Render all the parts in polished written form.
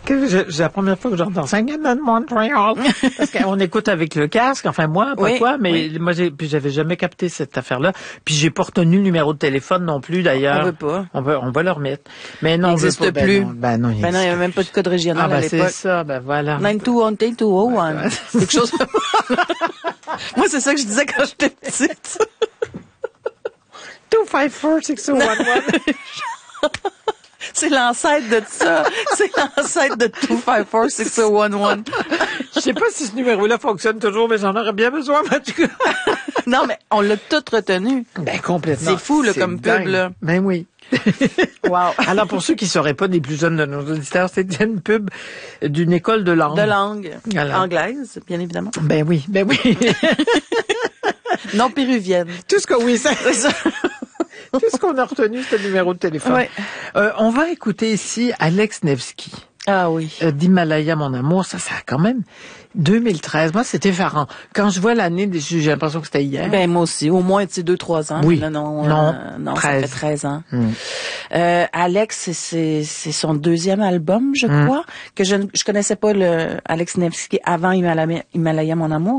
C'est la première fois que j'entends ça. Parce qu'on écoute avec le casque, enfin moi, pas toi, mais moi j'avais jamais capté cette affaire-là. Puis j'ai pas retenu le numéro de téléphone non plus d'ailleurs. On veut pas. On va le remettre. Mais non, il n'existe plus. Ben non, il n'y a même pas de code régional à l'époque. C'est ça, ben voilà. 921-201. Quelque chose. Moi, c'est ça que je disais quand j'étais petite. 254-6011. C'est l'ancêtre de ça. C'est l'ancêtre de 254-6011. Je sais pas si ce numéro-là fonctionne toujours, mais j'en aurais bien besoin, en tout cas. Non, mais on l'a tout retenu. Ben, complètement. C'est fou, là, comme dingue. pub, là. Ben oui. Wow. Alors, pour ceux qui sauraient pas, des plus jeunes de nos auditeurs, c'était une pub d'une école de langue. De langue. Alors. Anglaise, bien évidemment. Ben oui. Non péruvienne. Tout ce qu'on a retenu, c'était le numéro de téléphone. Ouais. On va écouter ici Alex Nevsky. Ah oui. D'Himalaya, mon amour, ça a quand même 2013. Moi, c'était effarant. Quand je vois l'année, j'ai l'impression que c'était hier. Ben moi aussi, au moins 2-3 ans. Oui. Non, 13. Ça fait 13 ans. Alex, c'est son deuxième album, je crois, que je connaissais pas le Alex Nevsky avant Himalaya, mon amour.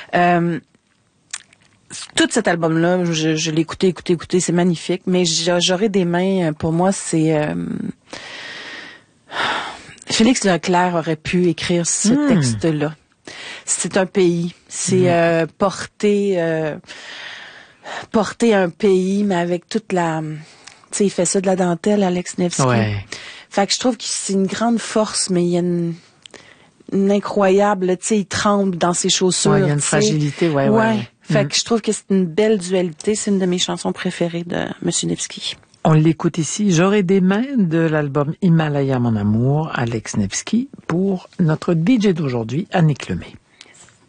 Tout cet album-là, je l'ai écouté, c'est magnifique. Mais j'aurais des mains, pour moi, c'est... Félix Leclerc aurait pu écrire ce texte-là. C'est un pays. C'est porter un pays, mais avec toute la... Tu sais, il fait ça de la dentelle, Alex Nevsky. Ouais. Fait que je trouve que c'est une grande force, mais il y a une incroyable... Tu sais, il tremble dans ses chaussures. Ouais, il y a une fragilité, ouais. Fait que je trouve que c'est une belle dualité. C'est une de mes chansons préférées de Monsieur Nevsky. On l'écoute ici. J'aurai des mains de l'album Himalaya, mon amour, Alex Nevsky, pour notre DJ d'aujourd'hui, Annick Lemay.